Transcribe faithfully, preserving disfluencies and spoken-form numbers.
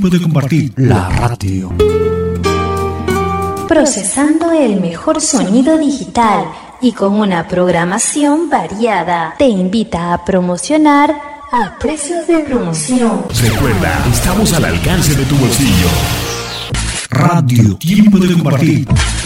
Tiempo de compartir. La radio. Procesando el mejor sonido digital y con una programación variada. Te invita a promocionar a precios de promoción. Recuerda, estamos al alcance de tu bolsillo. Radio Tiempo de compartir.